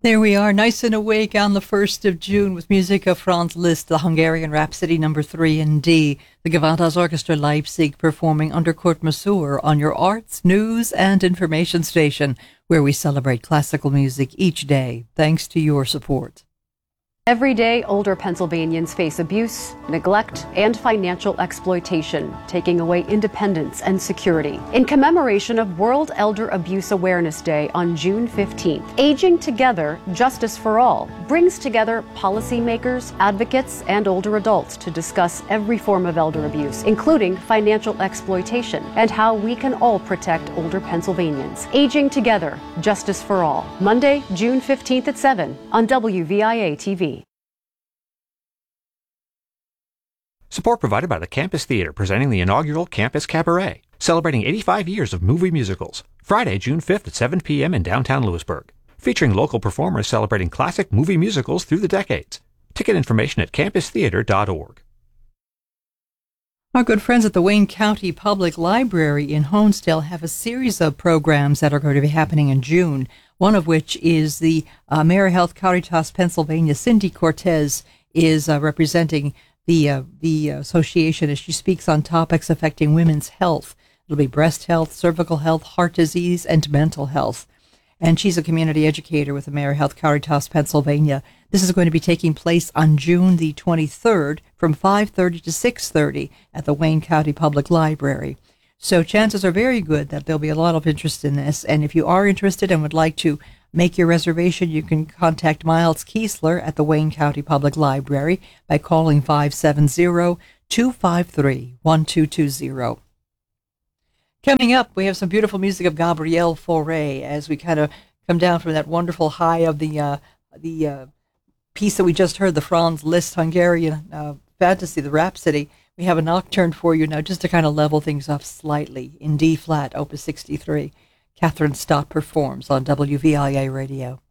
There we are, nice and awake on the 1st of June with music of Franz Liszt, the Hungarian Rhapsody No. 3 in D, the Gewandhaus Orchestra Leipzig performing under Kurt Masur on your arts, news and information station, where we celebrate classical music each day, thanks to your support. Every day, older Pennsylvanians face abuse, neglect, and financial exploitation, taking away independence and security. In commemoration of World Elder Abuse Awareness Day on June 15th, Aging Together, Justice for All brings together policymakers, advocates, and older adults to discuss every form of elder abuse, including financial exploitation, and how we can all protect older Pennsylvanians. Aging Together, Justice for All, Monday, June 15th at 7 on WVIA TV. Support provided by the Campus Theater, presenting the inaugural Campus Cabaret, celebrating 85 years of movie musicals. Friday, June 5th at 7 p.m. in downtown Lewisburg. Featuring local performers celebrating classic movie musicals through the decades. Ticket information at campustheater.org. Our good friends at the Wayne County Public Library in Honesdale have a series of programs that are going to be happening in June, one of which is the AmeriHealth Caritas Pennsylvania. Cindy Cortez is representing the association as she speaks on topics affecting women's health. It'll be breast health, cervical health, heart disease, and mental health. And she's a community educator with AmeriHealth Caritas Pennsylvania. This is going to be taking place on June the 23rd from 5:30 to 6:30 at the Wayne County Public Library. So chances are very good that there'll be a lot of interest in this. And if you are interested and would like to make your reservation, you can contact Miles Kiesler at the Wayne County Public Library by calling 570-253-1220. Coming up, we have some beautiful music of Gabriel Fauré as we kind of come down from that wonderful high of the piece that we just heard, the Franz Liszt Hungarian fantasy, the Rhapsody. We have a nocturne for you now just to kind of level things up slightly in D flat, opus 63. Catherine Stott performs on WVIA Radio.